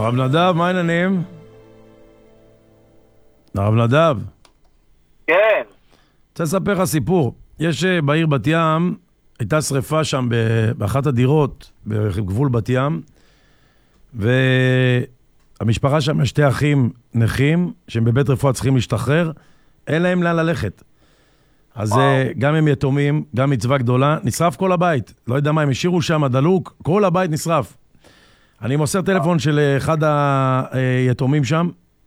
הרב נדב, מה העניינים? הרב נדב. כן. רוצה לספר לך סיפור. יש בעיר בת ים, הייתה שריפה שם באחת הדירות, בגבול בת ים, והמשפחה שם, שתי אחים נכים, שהם בבית רפואה צריכים להשתחרר, אין להם לאן ללכת. אז גם הם יתומים, גם מצווה גדולה, נשרף כל הבית. לא יודע מה, הם השאירו שם דלוק, כל הבית נשרף. אני מוסר טלפון של אחד היתומים שם,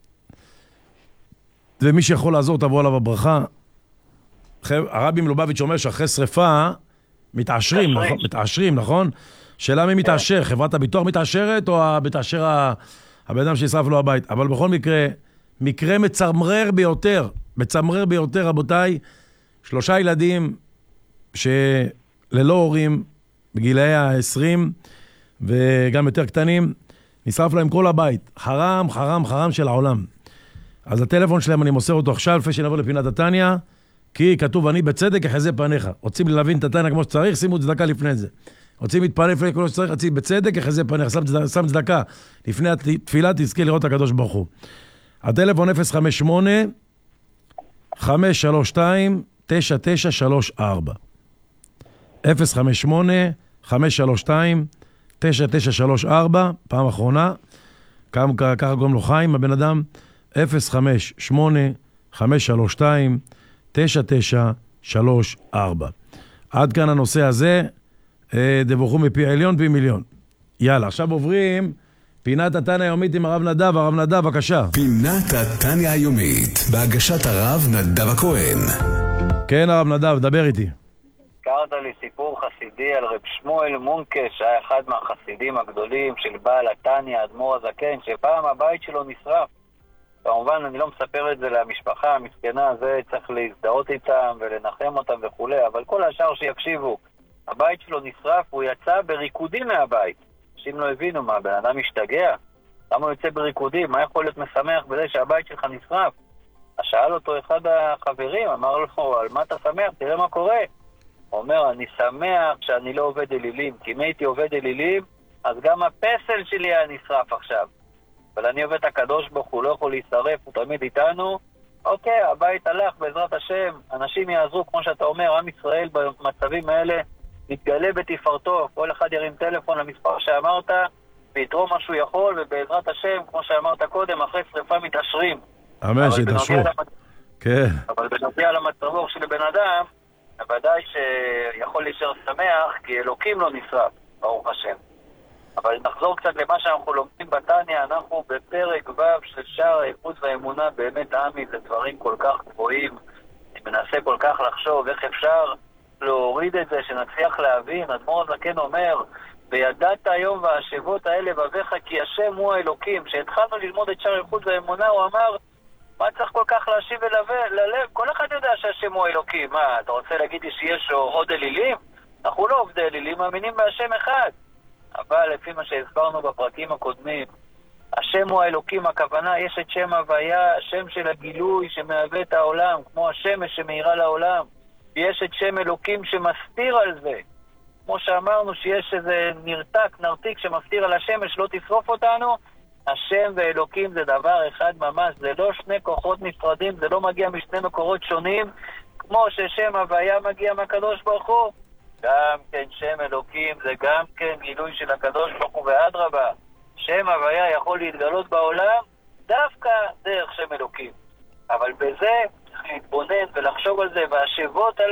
ומי שיכול לעזור תבוא עליו הברכה. הרבי מלובביץ' אומר שאחרי שריפה מתעשרים, נכון? שאלה מי מתעשר, חברת הביטוח מתעשרת או מתעשר הבן אדם שישרף לו הבית? אבל בכל מקרה מצמרר ביותר, רבותיי, 3 ילדים שללא הורים, בגילאי ה-20 וגם יותר קטנים, נשרף להם כל הבית. חרם של העולם. אז הטלפון שלהם אני מוסר אותו עכשיו, לפני שנבוא לפינת התניה, כי כתוב אני בצדק אחזה פניך. רוצים להבין את התניה כמו שצריך, שימו צדקה לפני זה. רוצים להתפלל לפני כמו שצריך, רוצים בצדק אחזה פניך, שם צדקה. לפני התפילה תזכה לראות הקדוש ברוך הוא. הטלפון 058 532 9934 058 532 9934, פעם אחרונה, ככה קוראים לו חיים, הבן אדם, 058 532 9934. עד כאן הנושא הזה, דבוכו מפי עליון פי מיליון. יאללה, עכשיו עוברים פינת התניה היומית עם הרב נדב. הרב נדב, בבקשה. פינת התניה היומית, בהגשת הרב נדב הכהן. כן, הרב נדב, דבר איתי. קראת לי סיפור חסידי על רב שמואל מונקה, שהיה אחד מהחסידים הגדולים של בעל התניה, אדמו"ר הזקן, שפעם הבית שלו נשרף. כמובן, אני לא מספר את זה למשפחה המסכנה, זה צריך להזדהות איתם ולנחם אותם וכו', אבל כל השאר שיקשיבו. הבית שלו נשרף, הוא יצא בריקודים מהבית. אנשים לא הבינו מה, בן אדם משתגע? למה הוא יוצא בריקודים? מה יכול להיות משמח בזה שהבית שלך נשרף? אז שאל אותו אחד החברים, אמר לו, על מה אתה שמח? תראה מה קורה. הוא אומר, אני שמח שאני לא עובד אלילים, כי אם הייתי עובד אלילים, אז גם הפסל שלי היה נשרף עכשיו. אבל אני עובד הקדוש ברוך הוא, לא יכול להישרף, הוא תמיד איתנו. אוקיי, הבית הלך בעזרת השם, אנשים יעזרו, כמו שאתה אומר, עם ישראל במצבים האלה מתגלה בתפארתו, כל אחד ירים טלפון למספר שאמרת, ויתרום מה שהוא יכול, ובעזרת השם, כמו שאמרת קודם, אחרי שריפה מתעשרים. אמן, שיתעשרו. כן. אבל בנוגע למצבו של בן אדם, ודאי שיכול להישאר שמח, כי אלוקים לא נשרף, ברוך השם. אבל נחזור קצת למה שאנחנו לומדים בתניה, אנחנו בפרק ו' של שער האיחוד והאמונה, באמת עמי, זה דברים כל כך גבוהים, אני מנסה כל כך לחשוב איך אפשר להוריד את זה, שנצליח להבין. אדמו"ר הזקן אומר, וידעת היום והשבות האלה בביך כי השם הוא האלוקים. כשהתחלנו ללמוד את שער האיחוד והאמונה, הוא אמר, מה צריך כל כך להשיב ללב? כל אחד יודע שהשם הוא האלוקים. מה, אתה רוצה להגיד שיש עוד אלילים? אנחנו לא עובדי אלילים, מאמינים בהשם אחד. אבל לפי מה שהסברנו בפרקים הקודמים, השם הוא האלוקים, הכוונה, יש את שם הוויה, השם של הגילוי שמהווה את העולם, כמו השמש שמאירה לעולם. יש את שם אלוקים שמסתיר על זה. כמו שאמרנו שיש איזה נרתיק שמסתיר על השמש, לא תשרוף אותנו. השם ואלוקים זה דבר אחד ממש, זה לא שני כוחות נפרדים, זה לא מגיע משני מקורות שונים, כמו ששם הוויה מגיע מהקדוש ברוך הוא. גם כן שם אלוקים זה גם כן גילוי של הקדוש ברוך הוא, ואדרבה, שם הוויה יכול להתגלות בעולם דווקא דרך שם אלוקים. אבל בזה צריך להתבונן ולחשוב על זה, והשבות